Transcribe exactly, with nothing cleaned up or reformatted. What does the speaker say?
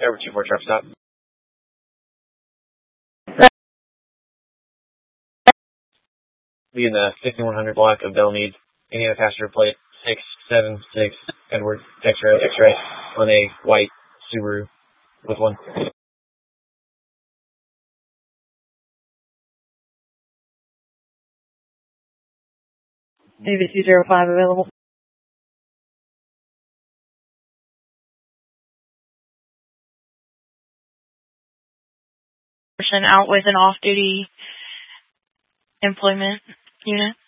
Over two four truck stop. Be in the fifty-one hundred block of Belmead. Indiana passenger plate six seven six Edward X-ray X-ray on a white Subaru with one. Navy two zero five available. Person out with an off-duty employment unit.